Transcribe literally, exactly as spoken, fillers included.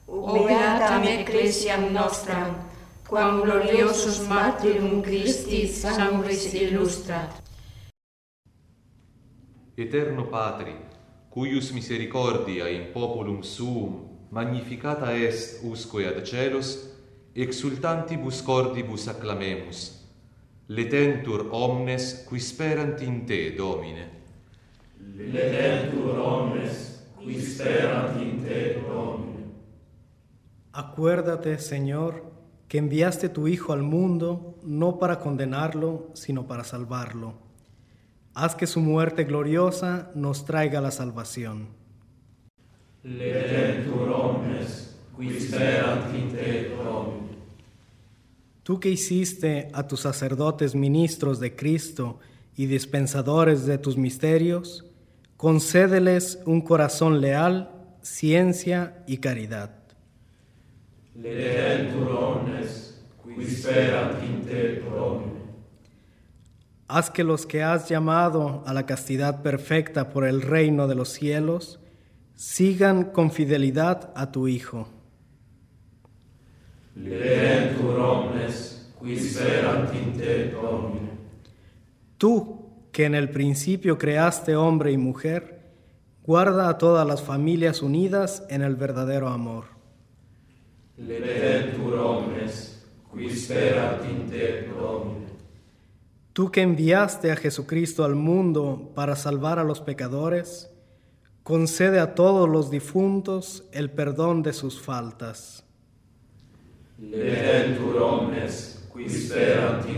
O beatam ecclesiam nostram, quam gloriosus martyrum Christi sanguis illustrat. Eterno Patri, cuius misericordia in populum suum magnificata est usque ad celos, exultantibus cordibus acclamemus. Letentur omnes qui sperant in te, Domine. Letentur omnes qui sperant in te, Domine. Acuérdate, Señor, que enviaste tu Hijo al mundo no para condenarlo, sino para salvarlo. Haz que su muerte gloriosa nos traiga la salvación. Letentur omnes qui sperant in te, Domine. Tú que hiciste a tus sacerdotes ministros de Cristo y dispensadores de tus misterios, concédeles un corazón leal, ciencia y caridad. Letentur omnes qui sperant in te, Domine. Haz que los que has llamado a la castidad perfecta por el reino de los cielos sigan con fidelidad a tu Hijo. Letentur omnes qui sperant in te, Domine. Tú, que en el principio creaste hombre y mujer, guarda a todas las familias unidas en el verdadero amor. Letentur omnes qui sperant in te, Domine. Tú que enviaste a Jesucristo al mundo para salvar a los pecadores, concede a todos los difuntos el perdón de sus faltas. Letentur omnes qui sperant in